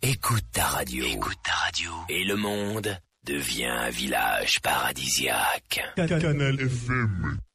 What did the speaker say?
écoute ta radio. Écoute ta radio. Et le monde devient un village paradisiaque. Canal FM.